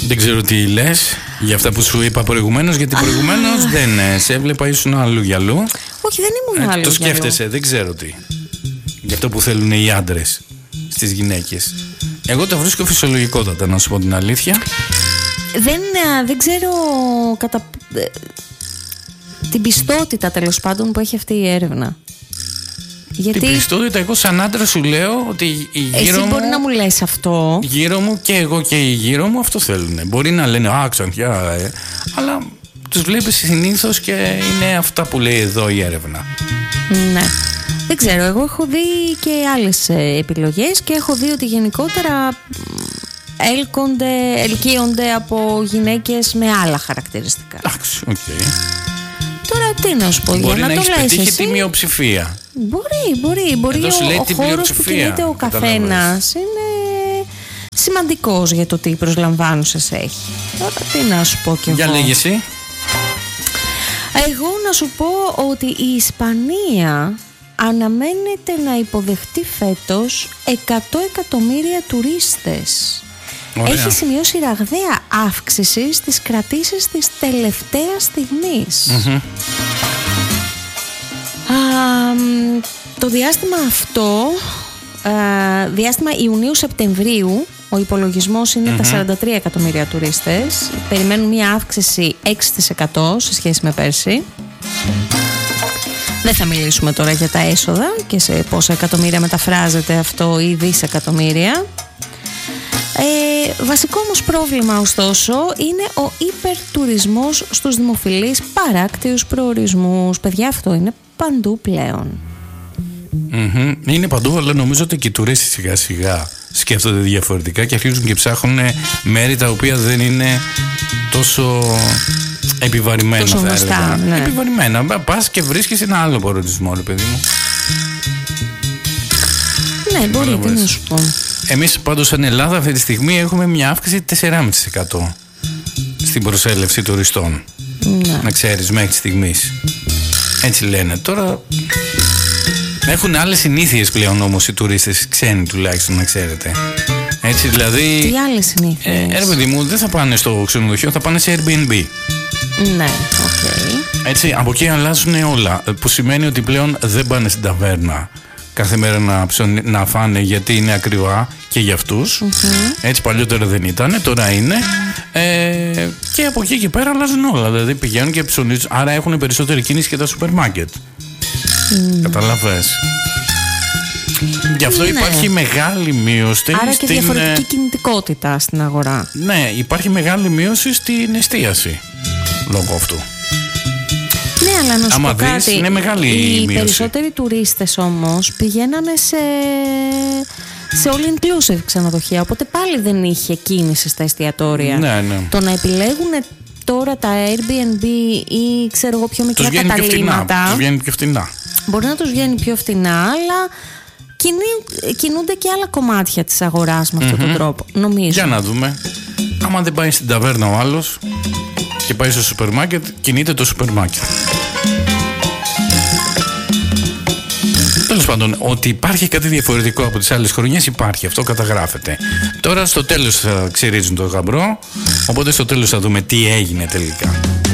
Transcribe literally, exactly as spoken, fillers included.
Δεν ξέρω τι λες για αυτά που σου είπα προηγουμένως, γιατί προηγουμένως δεν σε έβλεπα, ήσουν αλλού για αλλού. Όχι, δεν ήμουν ε, αλλού. Το σκέφτεσαι, αλλού. Δεν ξέρω τι. Για αυτό που θέλουν οι άντρες στις γυναίκες. Εγώ το βρίσκω φυσιολογικότατα, να σου πω την αλήθεια. Δεν, δεν ξέρω κατά την πιστότητα, τέλος πάντων, που έχει αυτή η έρευνα. Γιατί... Την πιστότητα, εγώ σαν άντρα σου λέω ότι η γύρω Εσύ μου, μπορεί να μου λες αυτό. Γύρω μου και εγώ και οι γύρω μου αυτό θέλουν. Μπορεί να λένε α, ξανθιά, ε, αλλά τους βλέπεις συνήθως και είναι αυτά που λέει εδώ η έρευνα. Ναι. Δεν ξέρω, εγώ έχω δει και άλλες επιλογές και έχω δει ότι γενικότερα έλκονται, ελκύονται από γυναίκες με άλλα χαρακτηριστικά. Εντάξει, οκ. Okay. Τώρα τι να σου πω, μπορεί για να, να το έχεις λες πετύχει εσύ. Τη μειοψηφία. Μπορεί, μπορεί, μπορεί. Εδώ Ο, ο χώρος που κινείται ο καθένας είναι σημαντικός για το τι προσλαμβάνουσες έχει. Τώρα τι να σου πω κι εγώ. Για λέγε εσύ. Εγώ να σου πω ότι η Ισπανία αναμένεται να υποδεχτεί φέτος εκατό εκατομμύρια τουρίστες. Ωραία. Έχει σημειώσει ραγδαία αύξηση στις κρατήσεις της τελευταίας στιγμής. Mm-hmm. Α, το διάστημα αυτό, α, διάστημα Ιουνίου-Σεπτεμβρίου, ο υπολογισμός είναι mm-hmm. τα σαράντα τρία εκατομμύρια τουρίστες. Περιμένουν μια αύξηση έξι τοις εκατό σε σχέση με πέρσι. Δεν θα μιλήσουμε τώρα για τα έσοδα και σε πόσα εκατομμύρια μεταφράζεται αυτό ή δισεκατομμύρια. Ε, βασικό όμως πρόβλημα ωστόσο είναι ο υπερτουρισμός στους δημοφιλείς παράκτιους προορισμούς. Παιδιά, αυτό είναι παντού πλέον. Mm-hmm. Είναι παντού, αλλά νομίζω ότι και οι τουρίστες σιγά σιγά σκέφτονται διαφορετικά και αρχίζουν και ψάχνουν μέρη τα οποία δεν είναι τόσο επιβαρημένα. Τόσο γνωστά, ναι. Επιβαρημένα. Πας και βρίσκεις ένα άλλο προορισμό, ρε παιδί μου. Ναι, μπορεί, τι να σου πω. Εμείς πάντως στην Ελλάδα αυτή τη στιγμή έχουμε μια αύξηση τέσσερα κόμμα πέντε τοις εκατό στην προσέλευση τουριστών. Ναι. Να ξέρεις, μέχρι στιγμής. Έτσι λένε. Τώρα έχουν άλλες συνήθειες πλέον όμως οι τουρίστες, ξένοι τουλάχιστον, να ξέρετε. Έτσι δηλαδή. Τι άλλες συνήθειες? Ε, ρε παιδί μου, δεν θα πάνε στο ξενοδοχείο, θα πάνε σε Airbnb. Ναι, οκ. Okay. Έτσι, από εκεί αλλάζουν όλα. Που σημαίνει ότι πλέον δεν πάνε στην ταβέρνα κάθε μέρα να, ψωνι, να φάνε, γιατί είναι ακριβά και για αυτούς. Mm-hmm. Έτσι παλιότερα δεν ήταν, τώρα είναι. Ε, και από εκεί και πέρα αλλάζουν όλα. Δηλαδή πηγαίνουν και ψωνίζουν. Άρα έχουν περισσότερη κίνηση και τα σούπερ μάρκετ. Mm. Καταλαβες. Γι' αυτό ναι. υπάρχει μεγάλη μείωση. Άρα στην... και διαφορετική κινητικότητα στην αγορά. Ναι, υπάρχει μεγάλη μείωση στην εστίαση λόγω αυτού. Ναι, αλλά να σου άμα πω δεις, κάτι, είναι μεγάλη η οι μείωση. περισσότεροι τουρίστες όμως πηγαίνανε σε, σε all inclusive ξενοδοχεία, οπότε πάλι δεν είχε κίνηση στα εστιατόρια. Ναι, ναι. Το να επιλέγουν τώρα τα Airbnb ή ξέρω εγώ πιο μικρά τους καταλύματα, τους βγαίνει πιο φτηνά. Μπορεί να τους βγαίνει πιο φτηνά, αλλά κινεί, κινούνται και άλλα κομμάτια της αγοράς με αυτόν mm-hmm. τον τρόπο, νομίζω. Για να δούμε. Άμα δεν πάει στην ταβέρνα ο άλλος και πάει στο σούπερ μάρκετ, κινείται το σούπερ μάρκετ. Τέλος πάντων, ότι υπάρχει κάτι διαφορετικό από τις άλλες χρονιές υπάρχει, αυτό καταγράφεται. Τώρα στο τέλος θα ξυρίζουν το γαμπρό, οπότε στο τέλος θα δούμε τι έγινε τελικά.